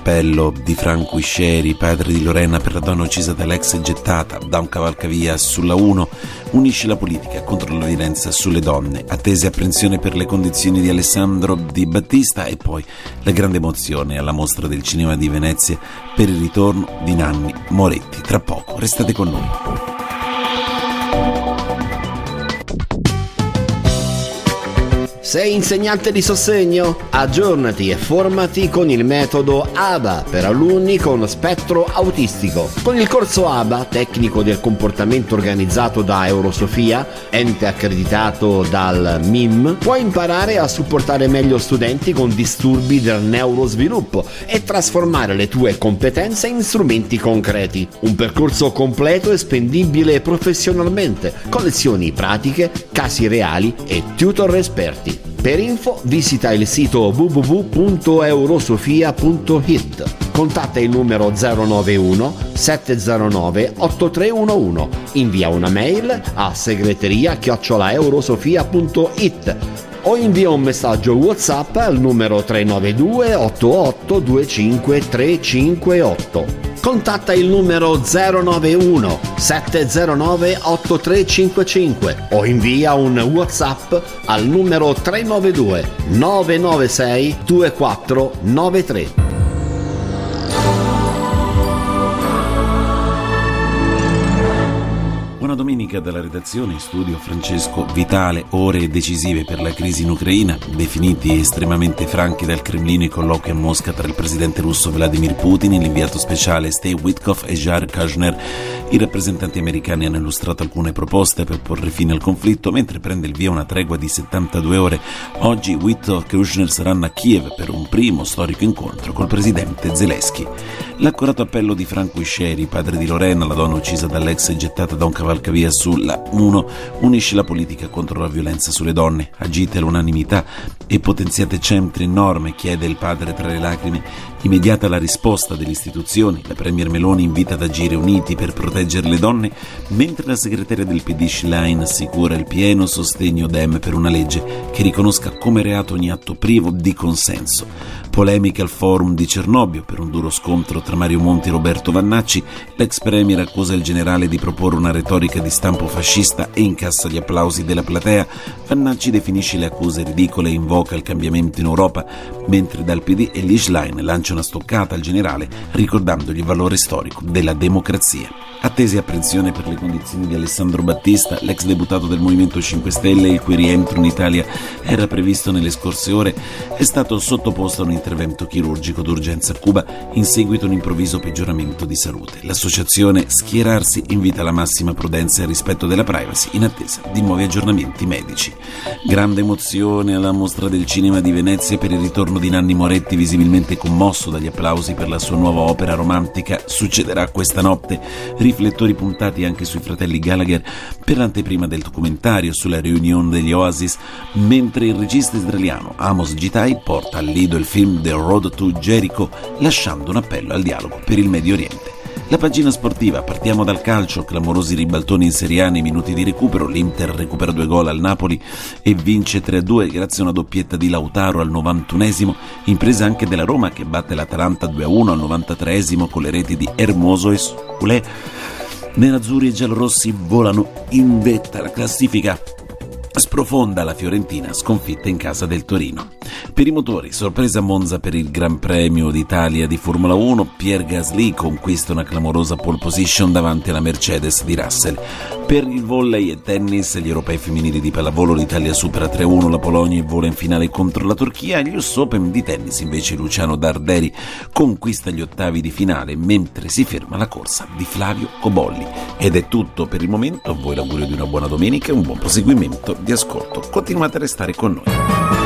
appello di Franco Iscieri, padre di Lorena, per la donna uccisa dall'ex e gettata da un cavalcavia. Sulla 1 unisce la politica contro la violenza sulle donne, attese apprensione per le condizioni di Alessandro Di Battista, e poi la grande emozione alla Mostra del Cinema di Venezia per il ritorno di Nanni Moretti. Tra poco, restate con noi. Sei insegnante di sostegno? Aggiornati e formati con il metodo ABA per alunni con spettro autistico. Con il corso ABA, tecnico del comportamento organizzato da Eurosofia, ente accreditato dal MIM, puoi imparare a supportare meglio studenti con disturbi del neurosviluppo e trasformare le tue competenze in strumenti concreti. Un percorso completo e spendibile professionalmente, con lezioni pratiche, casi reali e tutor esperti. Per info visita il sito www.eurosofia.it. Contatta il numero 091 709 8311. Invia una mail a segreteria@eurosofia.it o invia un messaggio WhatsApp al numero 392 88 25 358. Contatta il numero 091 709 8355 o invia un WhatsApp al numero 392 996 2493. Buona domenica dalla redazione, in studio Francesco Vitale. Ore decisive per la crisi in Ucraina, definiti estremamente franchi dal Cremlino i colloqui a Mosca tra il presidente russo Vladimir Putin, l'inviato speciale Steve Witkoff e Jared Kushner. I rappresentanti americani hanno illustrato alcune proposte per porre fine al conflitto, mentre prende il via una tregua di 72 ore. Oggi Witkoff e Kushner saranno a Kiev per un primo storico incontro col presidente Zelensky. L'accorato appello di Franco Iscieri, padre di Lorena, la donna uccisa dall'ex e gettata da un cavalcavia, sulla 1 unisce la politica contro la violenza sulle donne. Agite l'unanimità e potenziate centri e norme, chiede il padre tra le lacrime. Immediata la risposta delle istituzioni, la premier Meloni invita ad agire uniti per proteggere le donne, mentre la segretaria del PD Schlein assicura il pieno sostegno Dem per una legge che riconosca come reato ogni atto privo di consenso. Polemica al forum di Cernobbio per un duro scontro tra Mario Monti e Roberto Vannacci. L'ex premier accusa il generale di proporre una retorica di stampo fascista e incassa gli applausi della platea. Vannacci definisce le accuse ridicole e invoca il cambiamento in Europa, mentre dal PD Elly Schlein lancia una stoccata al generale ricordandogli il valore storico della democrazia. Attesa e apprensione per le condizioni di Alessandro Battista, l'ex deputato del Movimento 5 Stelle, il cui rientro in Italia era previsto nelle scorse ore, è stato sottoposto a un intervento chirurgico d'urgenza a Cuba in seguito a un improvviso peggioramento di salute. L'associazione Schierarsi invita alla massima prudenza e rispetto della privacy in attesa di nuovi aggiornamenti medici. Grande emozione alla Mostra del Cinema di Venezia per il ritorno di Nanni Moretti, visibilmente commosso dagli applausi per la sua nuova opera romantica. Succederà questa notte. Riflettori puntati anche sui fratelli Gallagher per l'anteprima del documentario sulla riunione degli Oasis, mentre il regista israeliano Amos Gitai porta al Lido il film The Road to Jericho, lasciando un appello al dialogo per il Medio Oriente. La pagina sportiva, partiamo dal calcio, clamorosi ribaltoni in Serie A nei minuti di recupero. L'Inter recupera 2 gol al Napoli e vince 3-2 grazie a una doppietta di Lautaro al 91esimo, impresa anche della Roma che batte l'Atalanta 2-1 al 93esimo con le reti di Hermoso e Soulé. Nerazzurri e giallorossi volano in vetta, la classifica sprofonda la Fiorentina, sconfitta in casa del Torino. Per i motori, sorpresa a Monza per il Gran Premio d'Italia di Formula 1, Pierre Gasly conquista una clamorosa pole position davanti alla Mercedes di Russell. Per il volley e tennis, gli europei femminili di pallavolo, l'Italia supera 3-1 la Polonia e vola in finale contro la Turchia. Agli US Open di tennis invece Luciano Darderi conquista gli ottavi di finale, mentre si ferma la corsa di Flavio Cobolli. Ed è tutto per il momento, a voi l'augurio di una buona domenica e un buon proseguimento di ascolto. Continuate a restare con noi.